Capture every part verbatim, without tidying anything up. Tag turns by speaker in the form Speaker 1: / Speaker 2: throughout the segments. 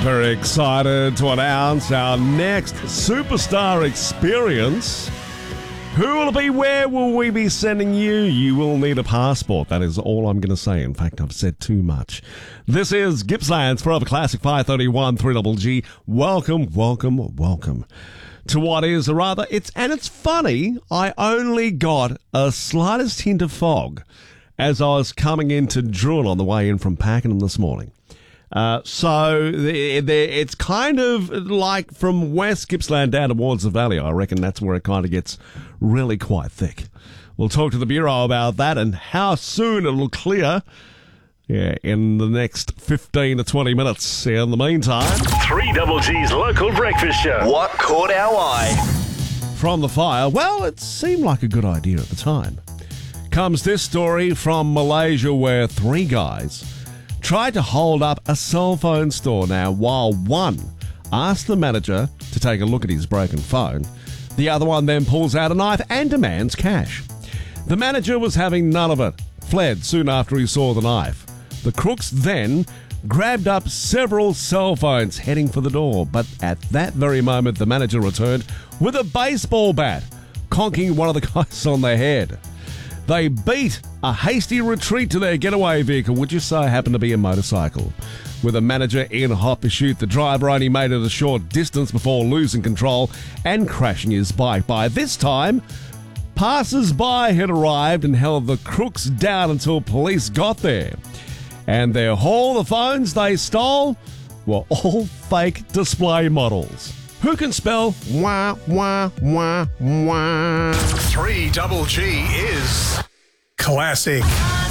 Speaker 1: Very excited to announce our next superstar experience. Who will it be? Where will we be sending you? You will need a passport. That is all I'm going to say. In fact, I've said too much. This is Gippsland's Forever Classic five thirty-one three G G. Welcome, welcome, welcome to what is a rather... It's And it's funny, I only got a slightest hint of fog as I was coming into Druin on the way in from Pakenham this morning. Uh, so the, the, it's kind of like from West Gippsland down towards the valley. I reckon that's where it kind of gets really quite thick. We'll talk to the Bureau about that and how soon it'll clear. Yeah, in the next fifteen to twenty minutes. In the meantime,
Speaker 2: three G's local breakfast show.
Speaker 3: What caught our eye?
Speaker 1: From the fire, well, it seemed like a good idea at the time, comes this story from Malaysia where three guys tried to hold up a cell phone store. Now, while one asked the manager to take a look at his broken phone, the other one then pulls out a knife and demands cash. The manager was having none of it, fled soon after he saw the knife. The crooks then grabbed up several cell phones heading for the door, but at that very moment the manager returned with a baseball bat, conking one of the guys on the head. They beat a hasty retreat to their getaway vehicle, which just so happened to be a motorcycle. With the manager in hot pursuit, the driver only made it a short distance before losing control and crashing his bike. By this time, passers-by had arrived and held the crooks down until police got there. And their haul, the phones they stole, were all fake display models. Who can spell wah, wah, wah, wah?
Speaker 4: three G is classic.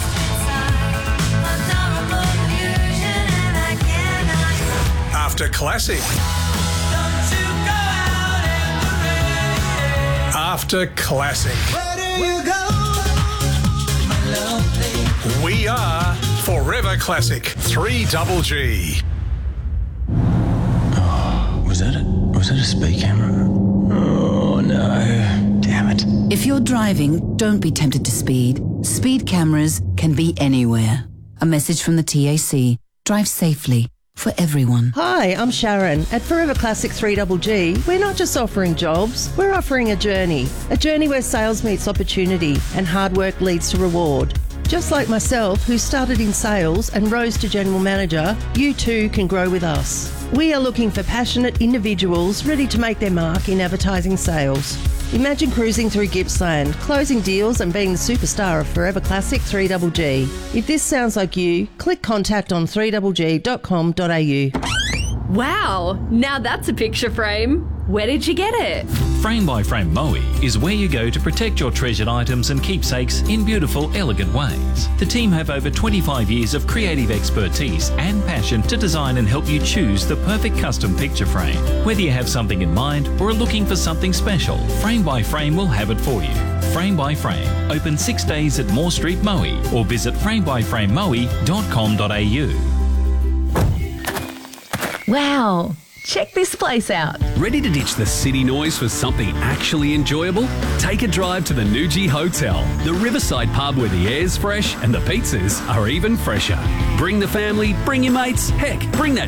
Speaker 4: After classic. After classic. We are Forever Classic three G.
Speaker 5: Was that a, was that a speed camera? Oh, no. Damn it.
Speaker 6: If you're driving, don't be tempted to speed. Speed cameras can be anywhere. A message from the T A C. Drive safely for everyone.
Speaker 7: Hi, I'm Sharon. At Forever Classic three G G, we're not just offering jobs, we're offering a journey. A journey where sales meets opportunity and hard work leads to reward. Just like myself, who started in sales and rose to general manager, you too can grow with us. We are looking for passionate individuals ready to make their mark in advertising sales. Imagine cruising through Gippsland, closing deals and being the superstar of Forever Classic three G G. If this sounds like you, click contact on three g g dot com dot a u.
Speaker 8: Wow, now that's a picture frame. Where did you get it?
Speaker 9: Frame by Frame Moe is where you go to protect your treasured items and keepsakes in beautiful, elegant ways. The team have over twenty-five years of creative expertise and passion to design and help you choose the perfect custom picture frame. Whether you have something in mind or are looking for something special, Frame by Frame will have it for you. Frame by Frame, open six days at Moore Street, Moe, or visit frame by frame moe dot com dot a u.
Speaker 8: Wow, check this place out.
Speaker 10: Ready to ditch the city noise for something actually enjoyable? Take a drive to the Nuji Hotel, the riverside pub where the air's fresh and the pizzas are even fresher. Bring the family, bring your mates, heck, bring that